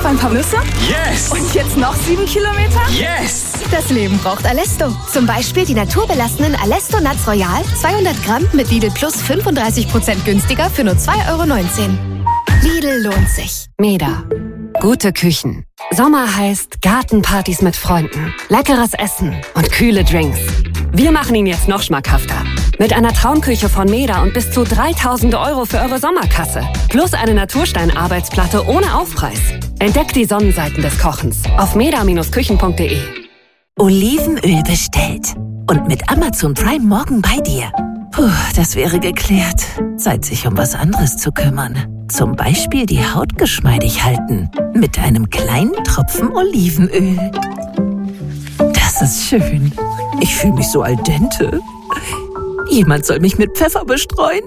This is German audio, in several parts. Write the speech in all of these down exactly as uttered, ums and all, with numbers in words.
ein paar Nüsse? Yes! Und jetzt noch sieben Kilometer? Yes! Das Leben braucht Alesto. Zum Beispiel die naturbelassenen Alesto Nuts Royal, zweihundert Gramm mit Lidl Plus fünfunddreißig Prozent günstiger für nur zwei Euro neunzehn. Lidl lohnt sich. Meda. Gute Küchen. Sommer heißt Gartenpartys mit Freunden, leckeres Essen und kühle Drinks. Wir machen ihn jetzt noch schmackhafter. Mit einer Traumküche von Meda und bis zu dreitausend Euro für eure Sommerkasse. Plus eine Naturstein-Arbeitsplatte ohne Aufpreis. Entdeckt die Sonnenseiten des Kochens auf meda Bindestrich küchen punkt de. Olivenöl bestellt. Und mit Amazon Prime morgen bei dir. Puh, das wäre geklärt. Zeit, sich um was anderes zu kümmern. Zum Beispiel die Haut geschmeidig halten. Mit einem kleinen Tropfen Olivenöl. Das ist schön. Ich fühle mich so al dente. Jemand soll mich mit Pfeffer bestreuen.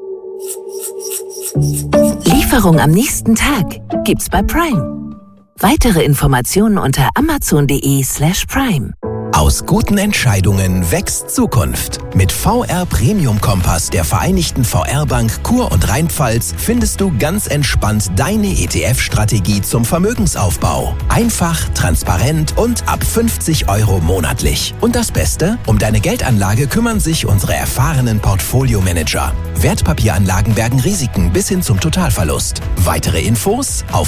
Lieferung am nächsten Tag gibt's bei Prime. Weitere Informationen unter amazon.de slash prime. Aus guten Entscheidungen wächst Zukunft. Mit V R Premium Kompass der Vereinigten V R Bank Kur- und Rheinpfalz findest du ganz entspannt deine E T F-Strategie zum Vermögensaufbau. Einfach, transparent und ab fünfzig Euro monatlich. Und das Beste? Um deine Geldanlage kümmern sich unsere erfahrenen Portfolio-Manager. Wertpapieranlagen bergen Risiken bis hin zum Totalverlust. Weitere Infos auf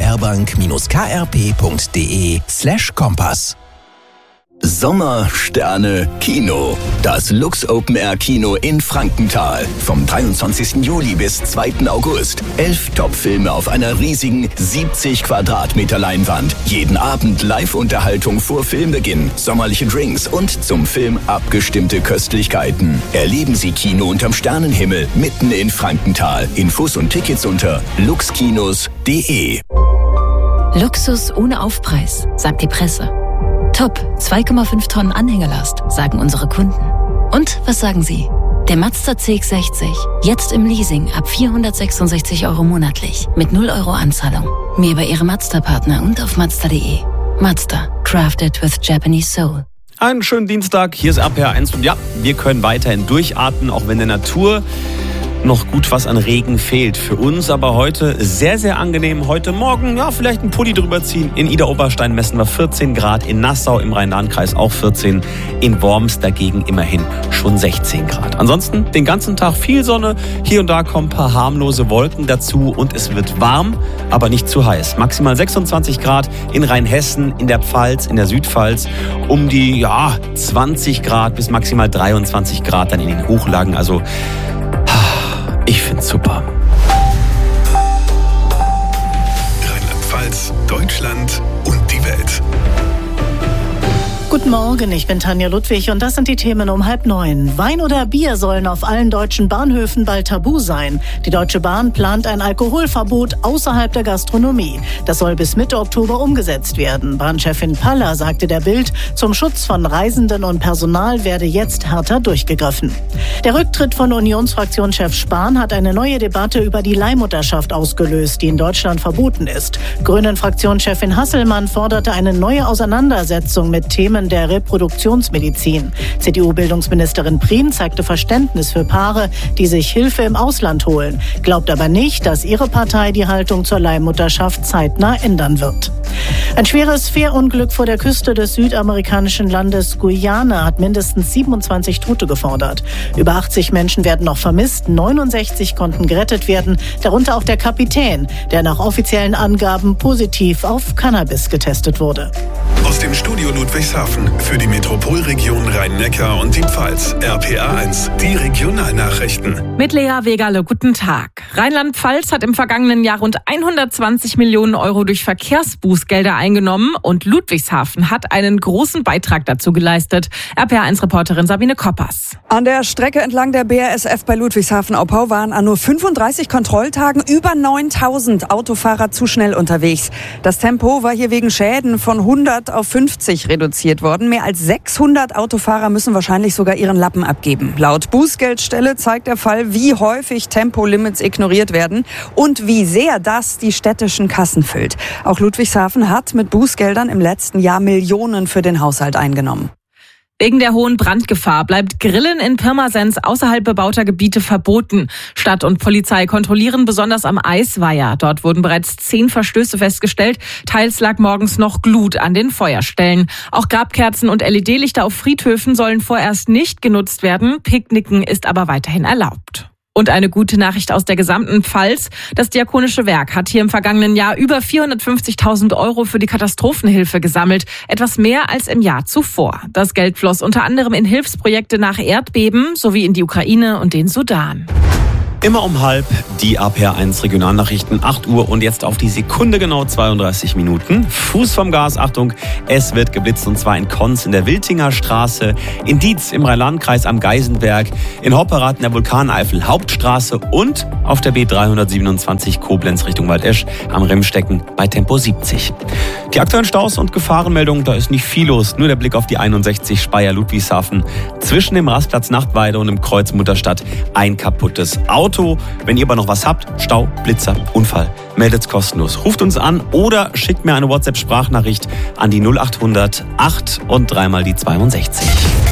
vvrbank-krp.de slash Kompass. Sommer, Sterne, Kino. Das Lux Open Air Kino in Frankenthal. Vom dreiundzwanzigsten Juli bis zweiten August. Elf Top-Filme auf einer riesigen siebzig Quadratmeter Leinwand. Jeden Abend Live-Unterhaltung vor Filmbeginn, sommerliche Drinks und zum Film abgestimmte Köstlichkeiten. Erleben Sie Kino unterm Sternenhimmel mitten in Frankenthal. Infos und Tickets unter luxkinos punkt de. Luxus ohne Aufpreis, sagt die Presse. Top, zwei Komma fünf Tonnen Anhängelast, sagen unsere Kunden. Und was sagen Sie? Der Mazda C X sechzig, jetzt im Leasing ab vierhundertsechsundsechzig Euro monatlich, mit null Euro Anzahlung. Mehr bei Ihrem Mazda-Partner und auf mazda punkt de. Mazda, crafted with Japanese soul. Einen schönen Dienstag, hier ist R P R eins und ja, wir können weiterhin durchatmen, auch wenn der Natur noch gut was an Regen fehlt. Für uns aber heute sehr, sehr angenehm. Heute Morgen, ja, vielleicht einen Pulli drüber ziehen. In Idar-Oberstein messen wir vierzehn Grad, in Nassau im Rhein-Lahn-Kreis auch vierzehn, in Worms dagegen immerhin schon sechzehn Grad. Ansonsten den ganzen Tag viel Sonne, hier und da kommen ein paar harmlose Wolken dazu und es wird warm, aber nicht zu heiß. Maximal sechsundzwanzig Grad in Rheinhessen, in der Pfalz, in der Südpfalz, um die ja, zwanzig Grad bis maximal dreiundzwanzig Grad dann in den Hochlagen. Also ich find's super. Rheinland-Pfalz, Deutschland und die Welt. Guten Morgen, ich bin Tanja Ludwig und das sind die Themen um halb neun. Wein oder Bier sollen auf allen deutschen Bahnhöfen bald tabu sein. Die Deutsche Bahn plant ein Alkoholverbot außerhalb der Gastronomie. Das soll bis Mitte Oktober umgesetzt werden. Bahnchefin Paller sagte der Bild, zum Schutz von Reisenden und Personal werde jetzt härter durchgegriffen. Der Rücktritt von Unionsfraktionschef Spahn hat eine neue Debatte über die Leihmutterschaft ausgelöst, die in Deutschland verboten ist. Grünen-Fraktionschefin Hasselmann forderte eine neue Auseinandersetzung mit Themen der Reproduktionsmedizin. C D U-Bildungsministerin Prien zeigte Verständnis für Paare, die sich Hilfe im Ausland holen, glaubt aber nicht, dass ihre Partei die Haltung zur Leihmutterschaft zeitnah ändern wird. Ein schweres Fährunglück vor der Küste des südamerikanischen Landes Guyana hat mindestens siebenundzwanzig Tote gefordert. Über achtzig Menschen werden noch vermisst, neunundsechzig konnten gerettet werden, darunter auch der Kapitän, der nach offiziellen Angaben positiv auf Cannabis getestet wurde. Aus dem Studio Ludwigshafen für die Metropolregion Rhein-Neckar und die Pfalz. R P R eins, die Regionalnachrichten. Mit Lea Wegale, guten Tag. Rheinland-Pfalz hat im vergangenen Jahr rund hundertzwanzig Millionen Euro durch Verkehrsbußgelder eingenommen und Ludwigshafen hat einen großen Beitrag dazu geleistet. R P R eins-Reporterin Sabine Koppers. An der Strecke entlang der B R S F bei Ludwigshafen-Aupau waren an nur fünfunddreißig Kontrolltagen über neuntausend Autofahrer zu schnell unterwegs. Das Tempo war hier wegen Schäden von hundert auf fünfzig reduziert worden. Mehr als sechshundert Autofahrer müssen wahrscheinlich sogar ihren Lappen abgeben. Laut Bußgeldstelle zeigt der Fall, wie häufig Tempolimits ignoriert werden und wie sehr das die städtischen Kassen füllt. Auch Ludwigshafen hat mit Bußgeldern im letzten Jahr Millionen für den Haushalt eingenommen. Wegen der hohen Brandgefahr bleibt Grillen in Pirmasens außerhalb bebauter Gebiete verboten. Stadt und Polizei kontrollieren besonders am Eisweiher. Dort wurden bereits zehn Verstöße festgestellt. Teils lag morgens noch Glut an den Feuerstellen. Auch Grabkerzen und L E D-Lichter auf Friedhöfen sollen vorerst nicht genutzt werden. Picknicken ist aber weiterhin erlaubt. Und eine gute Nachricht aus der gesamten Pfalz. Das Diakonische Werk hat hier im vergangenen Jahr über vierhundertfünfzigtausend Euro für die Katastrophenhilfe gesammelt. Etwas mehr als im Jahr zuvor. Das Geld floss unter anderem in Hilfsprojekte nach Erdbeben sowie in die Ukraine und den Sudan. Immer um halb die A P R eins Regionalnachrichten, acht Uhr und jetzt auf die Sekunde genau zweiunddreißig Minuten. Fuß vom Gas, Achtung, es wird geblitzt und zwar in Konz in der Wiltinger Straße, in Dietz im Rhein-Lahn-Kreis am Geisenberg, in Hopperath in der Vulkaneifel Hauptstraße und auf der B dreihundertsiebenundzwanzig Koblenz Richtung Waldesch am Rimmstecken bei Tempo siebzig. Die aktuellen Staus und Gefahrenmeldungen, da ist nicht viel los, nur der Blick auf die einundsechzig Speyer-Ludwigshafen. Zwischen dem Rastplatz Nachtweide und dem Kreuz Mutterstadt ein kaputtes Auto. Wenn ihr aber noch was habt, Stau, Blitzer, Unfall, meldet's kostenlos. Ruft uns an oder schickt mir eine WhatsApp-Sprachnachricht an die null achthundert acht und dreimal die zweiundsechzig.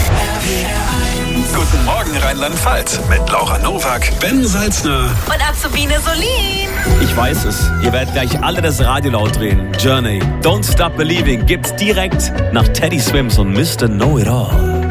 Guten Morgen Rheinland-Pfalz mit Laura Nowak, Ben Salzner Und Azubine Solin. Ich weiß es, ihr werdet gleich alle das Radio laut drehen. Journey, Don't Stop Believing gibt's direkt nach Teddy Swims und Mister Know It All.